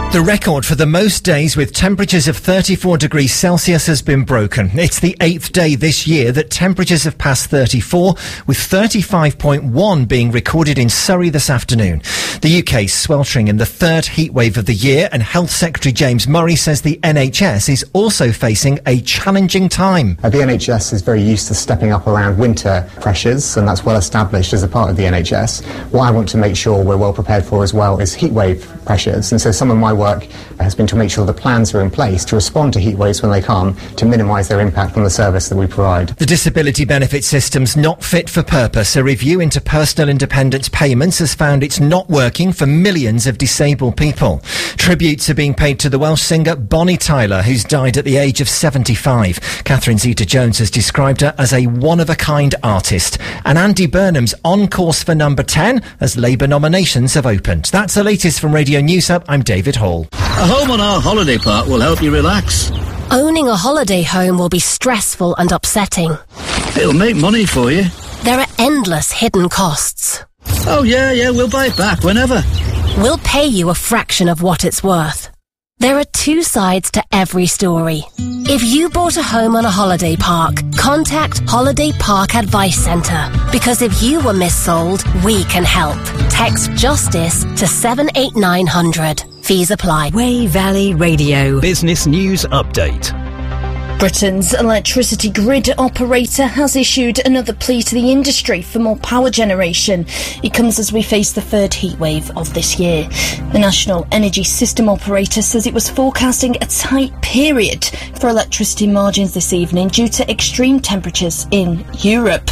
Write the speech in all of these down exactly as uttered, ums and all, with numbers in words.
The record for the most days with temperatures of thirty-four degrees Celsius has been broken. It's the eighth day this year that temperatures have passed thirty-four, with thirty-five point one being recorded in Surrey this afternoon. The U K's sweltering in the third heatwave of the year, and Health Secretary James Murray says the N H S is also facing a challenging time. Uh, the N H S is very used to stepping up around winter pressures, and that's well established as a part of the N H S. What I want to make sure we're well prepared for as well is heatwave pressures, and so some of my work has been to make sure the plans are in place to respond to heat waves when they come, to minimise their impact on the service that we provide. The disability benefit system's not fit for purpose. A review into personal independence payments has found it's not working for millions of disabled people. Tributes are being paid to the Welsh singer Bonnie Tyler, who's died at the age of seventy-five. Catherine Zeta-Jones has described her as a one-of-a-kind artist. And Andy Burnham's on course for number ten as Labour nominations have opened. That's the latest from Radio News Hub. I'm David Hall. A home on our holiday park will help you relax. Owning a holiday home will be stressful and upsetting. It'll make money for you. There are endless hidden costs. Oh yeah, yeah, we'll buy it back whenever. We'll pay you a fraction of what it's worth. There are two sides to every story. If you bought a home on a holiday park, contact Holiday Park Advice Centre. Because if you were missold, we can help. Text JUSTICE to seven eight nine hundred. Fees apply. Wey Valley Radio. Business News Update. Britain's electricity grid operator has issued another plea to the industry for more power generation. It comes as we face the third heatwave of this year. The National Energy System Operator says it was forecasting a tight period for electricity margins this evening due to extreme temperatures in Europe.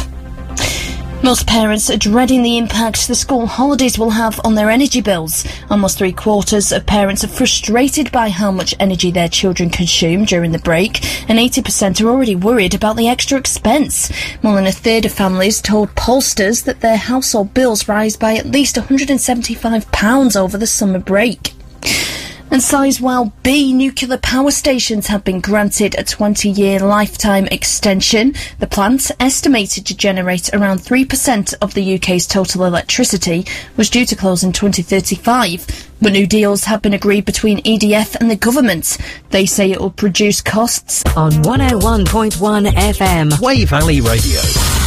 Most parents are dreading the impact the school holidays will have on their energy bills. Almost three quarters of parents are frustrated by how much energy their children consume during the break, and eighty percent are already worried about the extra expense. More than a third of families told pollsters that their household bills rise by at least one hundred seventy-five pounds over the summer break. And Sizewell B nuclear power stations have been granted a twenty-year lifetime extension. The plant, estimated to generate around three percent of the U K's total electricity, was due to close in twenty thirty-five. But new deals have been agreed between E D F and the government. They say it will reduce costs. On one oh one point one F M. Wey Valley Radio.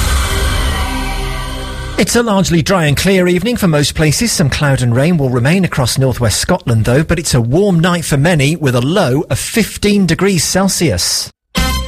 It's a largely dry and clear evening for most places. Some cloud and rain will remain across northwest Scotland though, but it's a warm night for many with a low of fifteen degrees Celsius.